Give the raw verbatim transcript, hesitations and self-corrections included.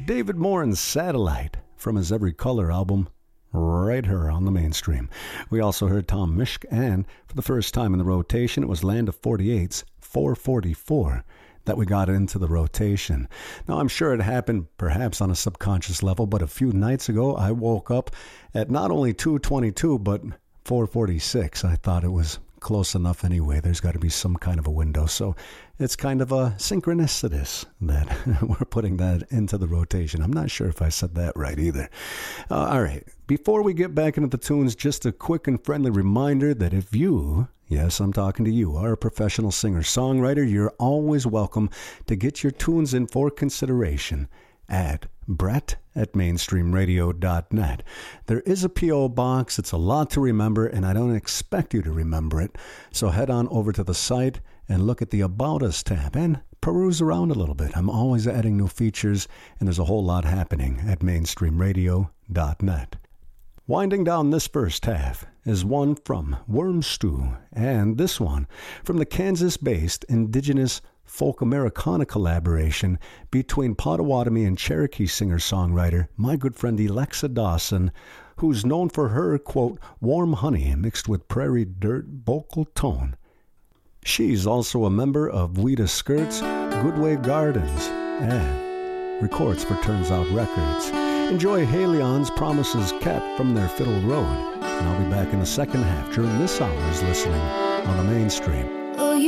David Moran's Satellite from his Every Color album, right here on the Mainstream. We also heard Tom Misch, and for the first time in the rotation, it was Land of forty-eight's four forty-four that we got into the rotation. Now, I'm sure it happened perhaps on a subconscious level, but a few nights ago, I woke up at not only two twenty-two, but four forty-six. I thought it was close enough anyway. There's got to be some kind of a window. So it's kind of a synchronicitous that we're putting that into the rotation. I'm not sure if I said that right either. Uh, all right. Before we get back into the tunes, just a quick and friendly reminder that if you, yes, I'm talking to you, are a professional singer-songwriter, you're always welcome to get your tunes in for consideration at Brett at mainstream radio dot net. There is a P O box. It's a lot to remember, and I don't expect you to remember it. So head on over to the site and look at the About Us tab and peruse around a little bit. I'm always adding new features, and there's a whole lot happening at mainstream radio dot net. Winding down this first half is one from Worm Stew, and this one from the Kansas-based indigenous folk Americana collaboration between Potawatomi and Cherokee singer-songwriter, my good friend Alexa Dawson, who's known for her, quote, warm honey mixed with prairie dirt vocal tone. She's also a member of Weta Skirt's Goodway Gardens and records for Turns Out Records. Enjoy Halion's Promises Kept from their Fiddle Road, and I'll be back in the second half during this hour's listening on the Mainstream.